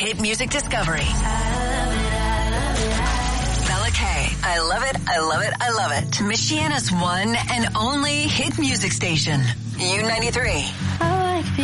hit music discovery. Bella K. I love it, I love it, I love it. Michiana's one and only hit music station. U93.